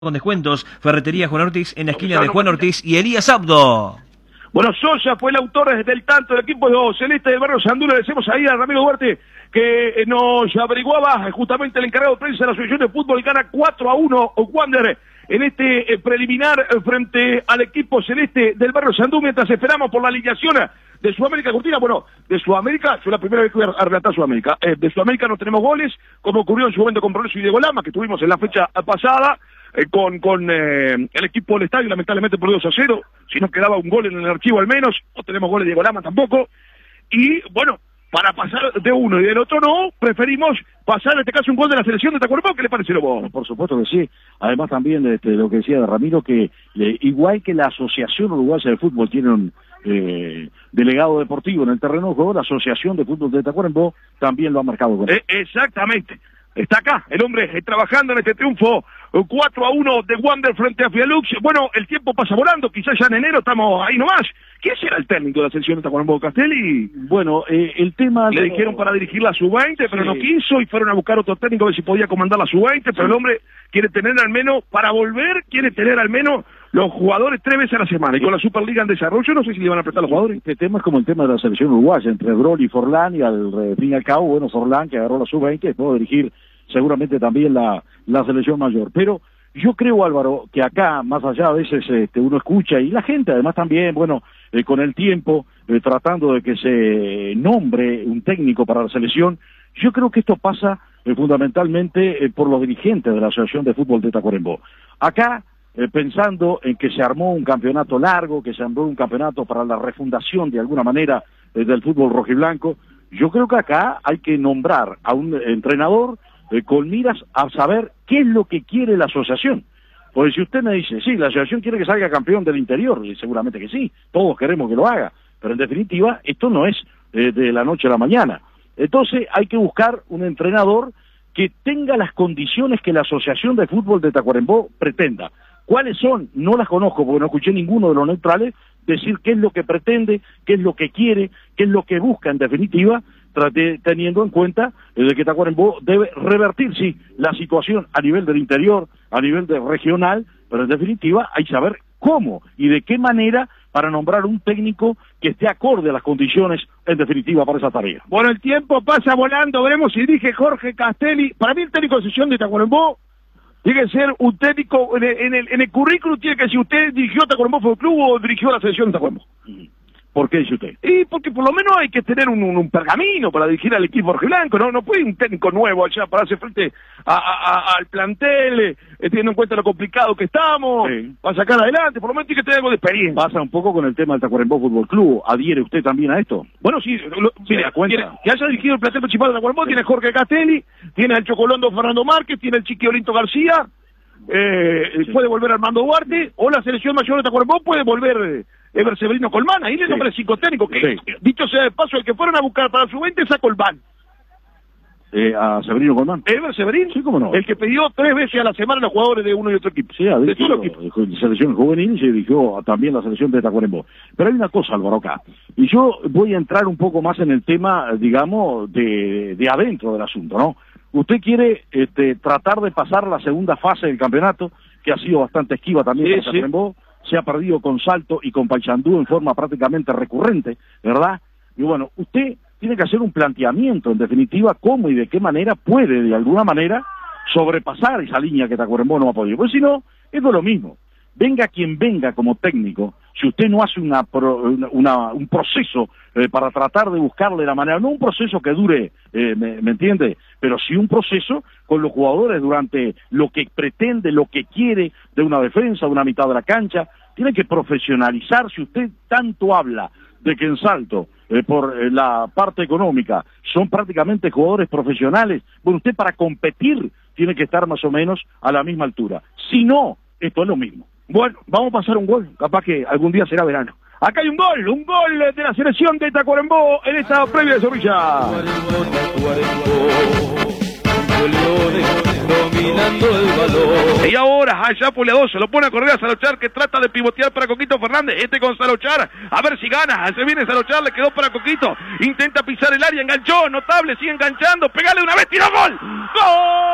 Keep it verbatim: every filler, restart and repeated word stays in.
Con descuentos, Ferretería Juan Ortiz en la esquina de Juan Ortiz y Elías Abdo. Bueno, Sosa fue el autor del tanto del equipo celeste del barrio Sandura. Le decimos ahí a Ramiro Duarte que nos averiguaba justamente el encargado de prensa de la Asociación de Fútbol. Gana cuatro a uno Wander en este preliminar frente al equipo celeste del barrio Sandú, mientras esperamos por la alineación de Sudamérica Cortina. Bueno, de Sudamérica, yo la primera vez que voy a relatar Sudamérica. Eh, de Sudamérica no tenemos goles, como ocurrió en su momento con Progreso y Diego Lama, que tuvimos en la fecha pasada. Eh, con con eh, el equipo del estadio, lamentablemente por dos a cero, si nos quedaba un gol en el archivo al menos, no tenemos goles de Diego Lama tampoco, y bueno, para pasar de uno y del otro no, preferimos pasar en este caso un gol de la selección de Tacuarembó. ¿Qué le parece, Lobo? Por supuesto que sí, además también este, lo que decía de Ramiro, que eh, igual que la Asociación Uruguaya de Fútbol tiene un eh, delegado deportivo en el terreno de juego, la Asociación de Fútbol de Tacuarembó también lo ha marcado con eh, exactamente. Está acá el hombre eh, trabajando en este triunfo cuatro a uno de Wander frente a Fialux. Bueno, el tiempo pasa volando, quizás ya en enero estamos ahí nomás. ¿Quién será el técnico de la selección de Tacuarembó? Castelli. Bueno, eh, el tema... Le de... dijeron para dirigir la sub veinte, pero sí, no quiso, y fueron a buscar otro técnico a ver si podía comandar la sub veinte, pero sí, el hombre quiere tener al menos, para volver, quiere tener al menos los jugadores tres veces a la semana. Y con la Superliga en desarrollo, no sé si le van a prestar los jugadores. Este tema es como el tema de la selección uruguaya, entre Brol y Forlán, y al fin y al cabo, bueno, Forlán, que agarró la sub veinte, puede dirigir seguramente también la, la selección mayor. Pero yo creo, Álvaro, que acá, más allá a veces este, uno escucha, y la gente además también, bueno, eh, con el tiempo, eh, tratando de que se nombre un técnico para la selección, yo creo que esto pasa eh, fundamentalmente eh, por los dirigentes de la Asociación de Fútbol de Tacuarembó. Acá, eh, pensando en que se armó un campeonato largo, que se armó un campeonato para la refundación de alguna manera eh, del fútbol rojiblanco, yo creo que acá hay que nombrar a un entrenador Eh, con miras a saber qué es lo que quiere la asociación. Porque si usted me dice, sí, la asociación quiere que salga campeón del interior, y seguramente que sí, todos queremos que lo haga, pero en definitiva, esto no es eh, de la noche a la mañana. Entonces hay que buscar un entrenador que tenga las condiciones que la Asociación de Fútbol de Tacuarembó pretenda. ¿Cuáles son? No las conozco, porque no escuché ninguno de los neutrales decir qué es lo que pretende, qué es lo que quiere, qué es lo que busca en definitiva, teniendo en cuenta eh, de que Tacuarembó debe revertir, sí, la situación a nivel del interior, a nivel de regional, pero en definitiva hay que saber cómo y de qué manera para nombrar un técnico que esté acorde a las condiciones, en definitiva, para esa tarea. Bueno, el tiempo pasa volando, veremos si dirige Jorge Castelli. Para mí el técnico de sesión de Tacuarembó tiene que ser un técnico, en el, en el, en el currículum tiene que decir, ¿usted dirigió Tacuarembó Fútbol Club o dirigió la selección de Tacuarembó? Uh-huh. ¿Por qué dice usted? Y porque por lo menos hay que tener un, un, un pergamino para dirigir al equipo rojiblanco, no no puede un técnico nuevo allá para hacer frente a, a, a, al plantel, eh, teniendo en cuenta lo complicado que estamos, sí, para sacar adelante, por lo menos tiene que tener algo de experiencia. Pasa un poco con el tema del Tacuarembó Fútbol Club, ¿adhiere usted también a esto? Bueno, sí, lo, mire, tiene, que haya dirigido el plantel principal de Tacuarembó, sí, tiene Jorge Castelli, tiene al Chocolondo Fernando Márquez, tiene el Chiquiolinto García, eh, sí, puede volver Armando Duarte, o la selección mayor de Tacuarembó puede volver eh, Ever Severino Colmán. Ahí le nombre el cinco técnico, que sí, dicho sea de paso, el que fueron a buscar para su veinte es a Colmán. Eh, ¿A Severino Colmán? Ever Severino, sí, cómo no. El que pidió tres veces a la semana a los jugadores de uno y otro equipo. Sí, ha dirigido la selección juvenil y se dirigió también la selección de Tacuarembó. Pero hay una cosa, Álvaro, acá, y yo voy a entrar un poco más en el tema, digamos, de, de adentro del asunto, ¿no? Usted quiere este, tratar de pasar la segunda fase del campeonato, que ha sido bastante esquiva también sí, para Tacuarembó, sí, se ha perdido con Salto y con Paysandú en forma prácticamente recurrente, ¿verdad? Y bueno, usted tiene que hacer un planteamiento, en definitiva, cómo y de qué manera puede, de alguna manera, sobrepasar esa línea que Tacuarembó no ha podido. Pues si no, es lo mismo. Venga quien venga como técnico, si usted no hace una, una, una un proceso eh, para tratar de buscarle la manera, no un proceso que dure, eh, me, ¿me entiende? Pero sí un proceso con los jugadores durante lo que pretende, lo que quiere de una defensa, de una mitad de la cancha, tiene que profesionalizar. Si usted tanto habla de que en Salto, eh, por eh, la parte económica, son prácticamente jugadores profesionales, bueno, usted para competir tiene que estar más o menos a la misma altura. Si no, esto es lo mismo. Bueno, vamos a pasar un gol, capaz que algún día será verano. Acá hay un gol, un gol de la selección de Tacuarembó en esta previa de Zorrilla. Dominando el balón. Y ahora, allá Puleadoso, lo pone a correr a Salochar, que trata de pivotear para Coquito Fernández. Este con Salochar, a ver si gana. Se viene Salochar, le quedó para Coquito. Intenta pisar el área, enganchó, notable, sigue enganchando. Pegale una vez, tiró gol. ¡Gol!